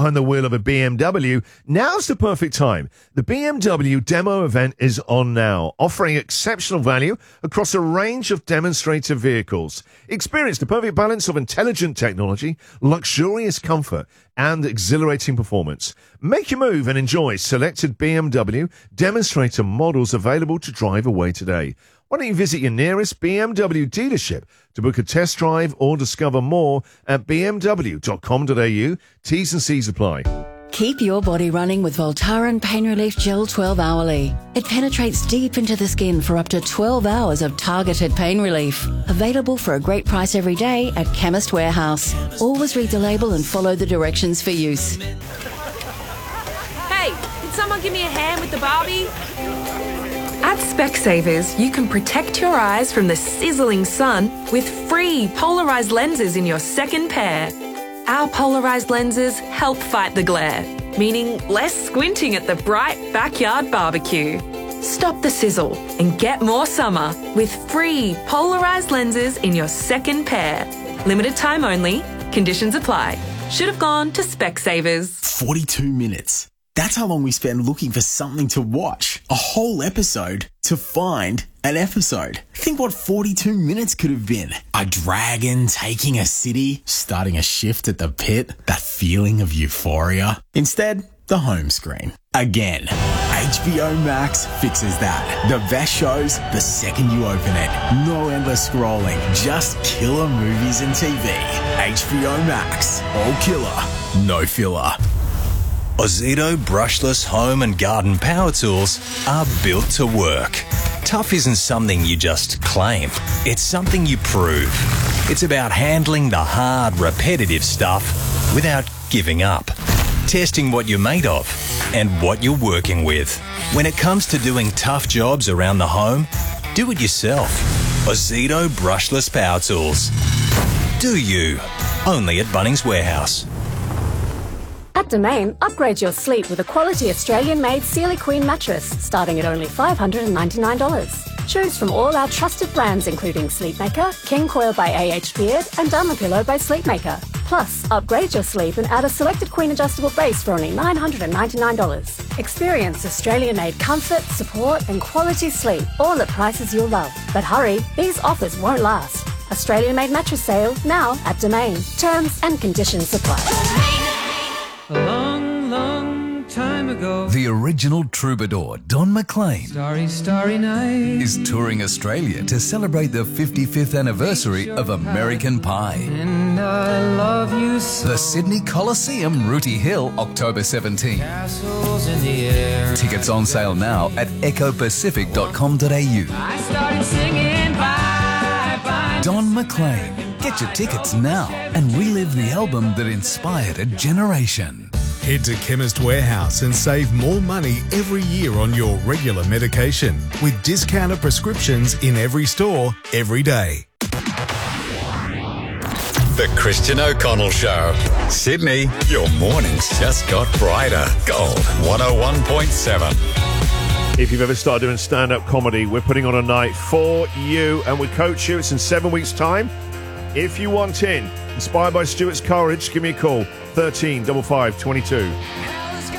behind the wheel of a BMW, now's the perfect time. The BMW demo event is on now, offering exceptional value across a range of demonstrator vehicles. Experience the perfect balance of intelligent technology, luxurious comfort, and exhilarating performance. Make your move and enjoy selected BMW demonstrator models available to drive away today. Why don't you visit your nearest BMW dealership to book a test drive or discover more at bmw.com.au. T's and C's apply. Keep your body running with Voltaren Pain Relief Gel 12 hourly. It penetrates deep into the skin for up to 12 hours of targeted pain relief. Available for a great price every day at Chemist Warehouse. Always read the label and follow the directions for use. Hey, can someone give me a hand with the Barbie? At Specsavers, you can protect your eyes from the sizzling sun with free polarised lenses in your second pair. Our polarised lenses help fight the glare, meaning less squinting at the bright backyard barbecue. Stop the sizzle and get more summer with free polarised lenses in your second pair. Limited time only. Conditions apply. Should have gone to Specsavers. 42 minutes. That's how long we spend looking for something to watch. A whole episode to find an episode. Think what 42 minutes could have been. A dragon taking a city, starting a shift at the pit, that feeling of euphoria. Instead, the home screen. Again, HBO Max fixes that. The best shows the second you open it. No endless scrolling, just killer movies and TV. HBO Max. All killer, no filler. Ozito brushless home and garden power tools are built to work. Tough isn't something you just claim. It's something you prove. It's about handling the hard, repetitive stuff without giving up. Testing what you're made of and what you're working with. When it comes to doing tough jobs around the home, do it yourself. Ozito brushless power tools. Do you? Only at Bunnings Warehouse. At Domain, upgrade your sleep with a quality Australian-made Sealy Queen mattress, starting at only $599. Choose from all our trusted brands including Sleepmaker, King Coil by AH Beard, and Dermapillow by Sleepmaker. Plus, upgrade your sleep and add a selected Queen adjustable base for only $999. Experience Australian-made comfort, support, and quality sleep, all at prices you'll love. But hurry, these offers won't last. Australian-made mattress sale now at Domain. Terms and conditions apply. A long, long time ago, the original troubadour, Don McLean, Starry, starry night, is touring Australia to celebrate the 55th anniversary of American Pie. And I love you so. The Sydney Coliseum, Rooty Hill, October 17. Castles in the air. Tickets on sale now at ecopacific.com.au. I started singing bye, bye. Don McLean. Get your tickets now and relive the album that inspired a generation. Head to Chemist Warehouse and save more money every year on your regular medication with discounted prescriptions in every store, every day. The Christian O'Connell Show. Sydney, your mornings just got brighter. Gold 101.7. If you've ever started doing stand-up comedy, we're putting on a night for you and we coach you. It's in 7 weeks' time. If you want in, inspired by Stuart's courage, give me a call, 13 55 22.